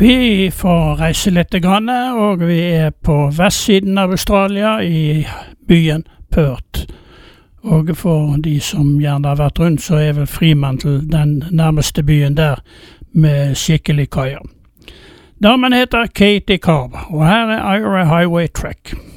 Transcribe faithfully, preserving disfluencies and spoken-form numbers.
Vi får reise litt grann, og vi er på vestsiden av Australia i byen Perth. Og for de som gjerne har vært rundt, så er vel Fremantle den nærmeste byen der med skikkelig kajer. Damen heter Katie Carver, og her er Ira Highway Track.